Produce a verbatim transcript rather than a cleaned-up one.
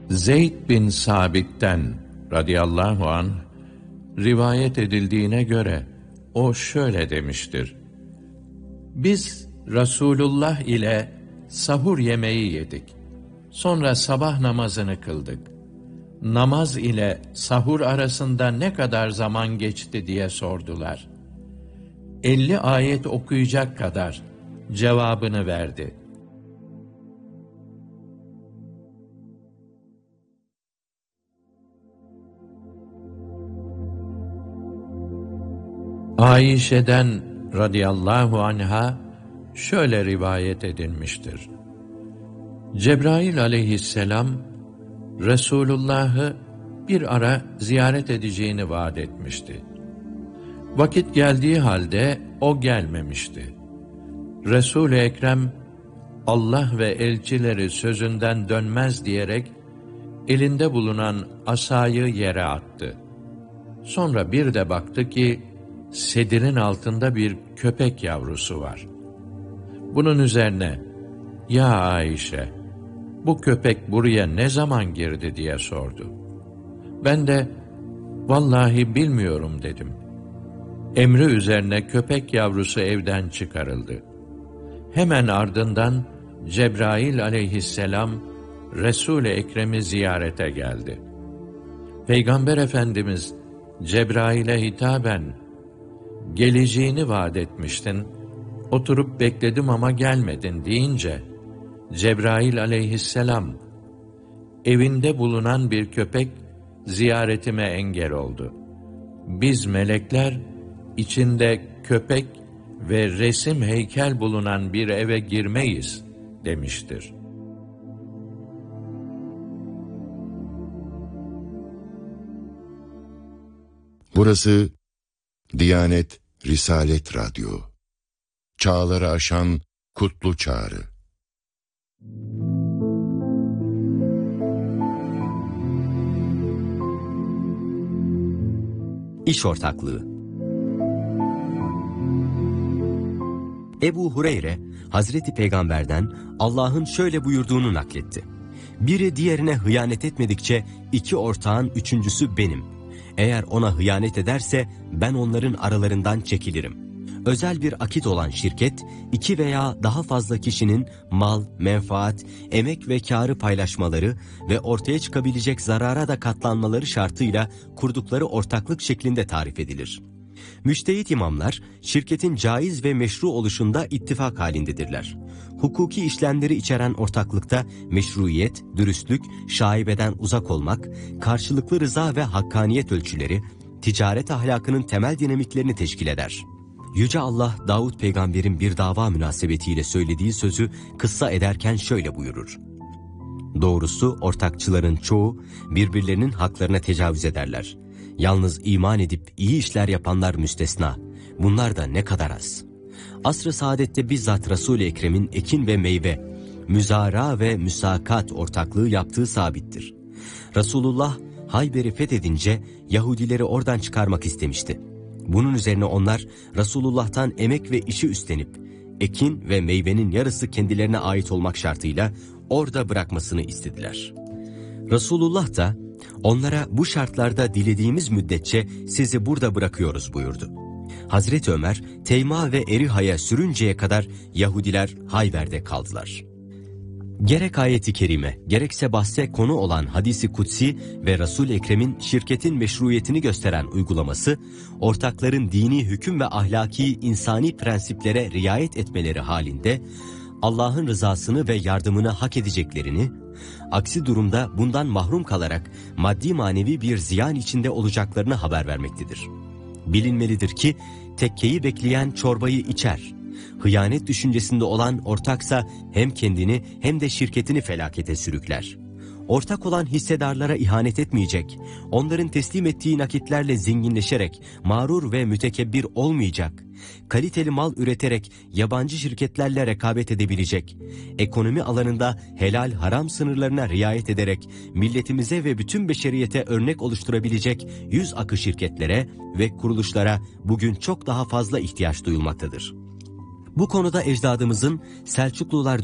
Zeyd bin Sabit'ten radıyallahu anh rivayet edildiğine göre o şöyle demiştir: Biz Resulullah ile sahur yemeği yedik. Sonra sabah namazını kıldık. Namaz ile sahur arasında ne kadar zaman geçti diye sordular. elli ayet okuyacak kadar cevabını verdi. Ayşe'den radıyallahu anha şöyle rivayet edilmiştir: Cebrail aleyhisselam Resulullah'ı bir ara ziyaret edeceğini vaat etmişti. Vakit geldiği halde o gelmemişti. Resul-i Ekrem Allah ve elçileri sözünden dönmez diyerek elinde bulunan asayı yere attı. Sonra bir de baktı ki sedirin altında bir köpek yavrusu var. Bunun üzerine, "Ya Ayşe, bu köpek buraya ne zaman girdi?" diye sordu. Ben de, "Vallahi bilmiyorum." dedim. Emri üzerine köpek yavrusu evden çıkarıldı. Hemen ardından Cebrail aleyhisselam Resul-i Ekrem'i ziyarete geldi. Peygamber Efendimiz Cebrail'e hitaben, "Geleceğini vaat etmiştin, oturup bekledim ama gelmedin." deyince, Cebrail aleyhisselam, "Evinde bulunan bir köpek ziyaretime engel oldu. Biz melekler, içinde köpek ve resim heykel bulunan bir eve girmeyiz." demiştir. Burası Diyanet Risalet Radyo. Çağları aşan kutlu çağrı. İş ortaklığı. Ebu Hureyre, Hazreti Peygamber'den Allah'ın şöyle buyurduğunu nakletti: "Biri diğerine hıyanet etmedikçe iki ortağın üçüncüsü benim. Eğer ona hıyanet ederse ben onların aralarından çekilirim." Özel bir akit olan şirket, iki veya daha fazla kişinin mal, menfaat, emek ve kârı paylaşmaları ve ortaya çıkabilecek zarara da katlanmaları şartıyla kurdukları ortaklık şeklinde tarif edilir. Müçtehit imamlar, şirketin caiz ve meşru oluşunda ittifak halindedirler. Hukuki işlemleri içeren ortaklıkta meşruiyet, dürüstlük, şaibeden uzak olmak, karşılıklı rıza ve hakkaniyet ölçüleri, ticaret ahlakının temel dinamiklerini teşkil eder. Yüce Allah, Davud peygamberin bir dava münasebetiyle söylediği sözü kıssa ederken şöyle buyurur: "Doğrusu ortakçıların çoğu birbirlerinin haklarına tecavüz ederler. Yalnız iman edip iyi işler yapanlar müstesna. Bunlar da ne kadar az." Asr-ı saadette bizzat Resul-i Ekrem'in ekin ve meyve, müzara ve müsakat ortaklığı yaptığı sabittir. Resulullah Hayber'i fethedince Yahudileri oradan çıkarmak istemişti. Bunun üzerine onlar Resulullah'tan emek ve işi üstlenip ekin ve meyvenin yarısı kendilerine ait olmak şartıyla orada bırakmasını istediler. Resulullah da onlara bu şartlarda dilediğimiz müddetçe sizi burada bırakıyoruz buyurdu. Hazreti Ömer Teyma ve Eriha'ya sürünceye kadar Yahudiler Hayber'de kaldılar. Gerek ayeti kerime, gerekse bahse konu olan hadisi kutsi ve Resul-i Ekrem'in şirketin meşruiyetini gösteren uygulaması, ortakların dini hüküm ve ahlaki insani prensiplere riayet etmeleri halinde Allah'ın rızasını ve yardımını hak edeceklerini, aksi durumda bundan mahrum kalarak maddi manevi bir ziyan içinde olacaklarını haber vermektedir. Bilinmelidir ki tekkeyi bekleyen çorbayı içer. Hıyanet düşüncesinde olan ortaksa hem kendini hem de şirketini felakete sürükler. Ortak olan hissedarlara ihanet etmeyecek, onların teslim ettiği nakitlerle zenginleşerek mağrur ve mütekebbir olmayacak, kaliteli mal üreterek yabancı şirketlerle rekabet edebilecek, ekonomi alanında helal haram sınırlarına riayet ederek milletimize ve bütün beşeriyete örnek oluşturabilecek yüz akı şirketlere ve kuruluşlara bugün çok daha fazla ihtiyaç duyulmaktadır. Bu konuda ecdadımızın Selçuklular